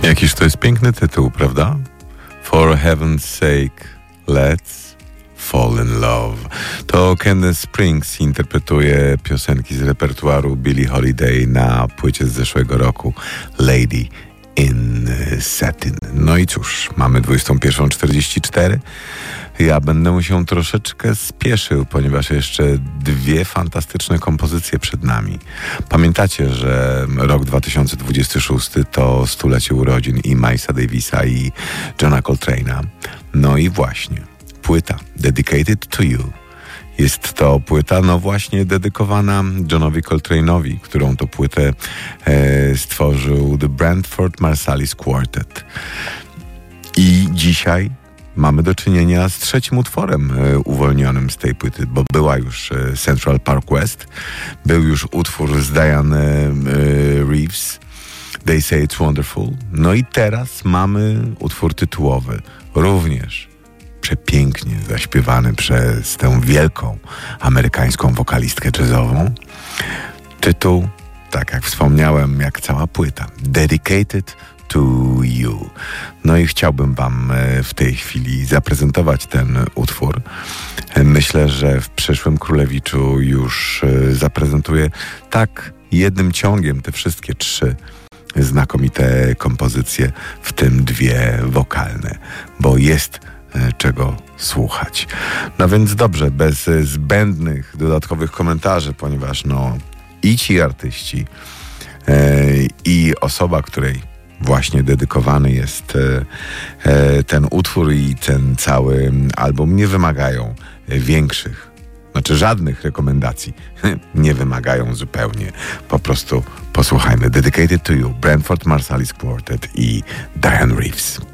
Jakiż to jest piękny tytuł, prawda? For heaven's sake, let's fall in love. To Candace Springs interpretuje piosenki z repertuaru Billie Holiday na płycie z zeszłego roku Lady in Satin. No i cóż, mamy 21:44. Ja będę się troszeczkę spieszył, ponieważ jeszcze dwie fantastyczne kompozycje przed nami. Pamiętacie, że rok 2026 to stulecie urodzin i Milesa Davisa i Johna Coltrane'a. No i właśnie, płyta Dedicated to You. Jest to płyta, no właśnie, dedykowana Johnowi Coltrane'owi, którą to płytę stworzył The Branford Marsalis Quartet. I dzisiaj mamy do czynienia z trzecim utworem uwolnionym z tej płyty, bo była już Central Park West, był już utwór z Diane Reeves, They Say It's Wonderful, no i teraz mamy utwór tytułowy, również przepięknie zaśpiewany przez tę wielką amerykańską wokalistkę jazzową. Tytuł, tak jak wspomniałem, jak cała płyta, Dedicated to You. No i chciałbym wam w tej chwili zaprezentować ten utwór. Myślę, że w przyszłym Królewiczu już zaprezentuję tak jednym ciągiem te wszystkie trzy znakomite kompozycje, w tym dwie wokalne, bo jest czego słuchać. No więc dobrze, bez zbędnych dodatkowych komentarzy, ponieważ i ci artyści, i osoba, której właśnie dedykowany jest ten utwór i ten cały album, nie wymagają większych, żadnych rekomendacji nie wymagają zupełnie. Po prostu posłuchajmy. Dedicated to You, Branford Marsalis Quartet i Diane Reeves.